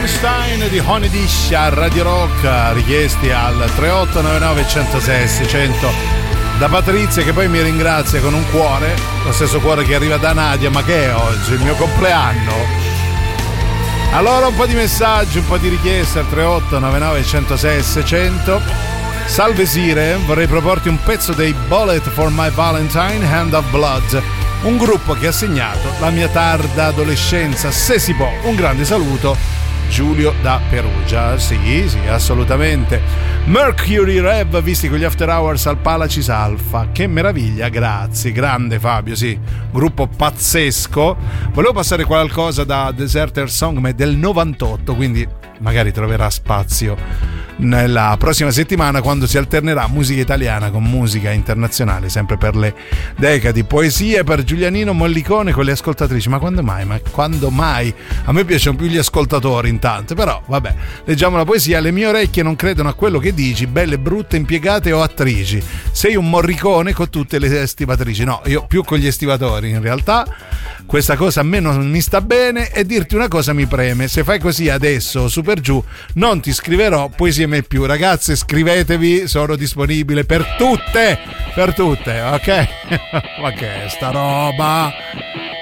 Wallenstein di Honey Dish a Radio Rock, richiesti al 3899 106 600 da Patrizia, che poi mi ringrazia con un cuore, lo stesso cuore che arriva da Nadia. Ma che è oggi? Il mio compleanno? Allora un po' di messaggi, un po' di richieste al 3899 106 600. Salve Sire, vorrei proporti un pezzo dei Bullet for My Valentine, Hand of Blood, un gruppo che ha segnato la mia tarda adolescenza, se si può. Un grande saluto, Giulio da Perugia. Sì, assolutamente. Mercury Rev, visti con gli After Hours al Palacis Alpha, che meraviglia, grazie, grande Fabio. Sì, gruppo pazzesco. Volevo passare qualcosa da Deserter Song, ma è del 98, quindi magari troverà spazio nella prossima settimana, quando si alternerà musica italiana con musica internazionale, sempre per le decadi. Poesie per Giulianino Mollicone con le ascoltatrici. Ma quando mai? A me piacciono più gli ascoltatori intanto, però vabbè, leggiamo la poesia. Le mie orecchie non credono a quello che dici, belle, brutte, impiegate o attrici. Sei un Morricone con tutte le estivatrici. No, io più con gli estivatori in realtà. Questa cosa a me non mi sta bene, e dirti una cosa mi preme: se fai così adesso su per giù non ti scriverò poesie mai più. Ragazze, scrivetevi, sono disponibile per tutte, ok? Ma che è sta roba?